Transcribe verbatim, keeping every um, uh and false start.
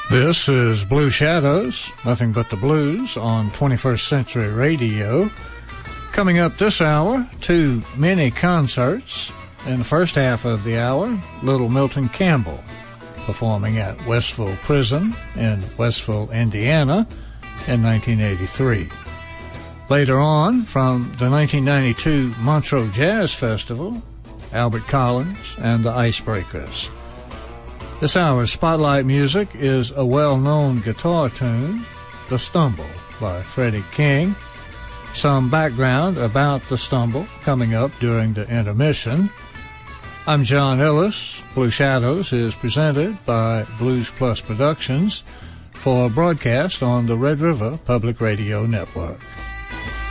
This is Blue Shadows, nothing but the blues on twenty-first Century Radio. Coming up this hour, two mini concerts. In the first half of the hour, Little Milton Campbell performing at Westville Prison in Westville, Indiana in nineteen eighty-three. Later on, from the nineteen ninety-two Montreux Jazz Festival, Albert Collins and the Icebreakers. This hour's spotlight music is a well-known guitar tune, The Stumble by Freddie King. Some background about The Stumble coming up during the intermission. I'm John Ellis. Blue Shadows is presented by Blues Plus Productions for broadcast on the Red River Public Radio Network.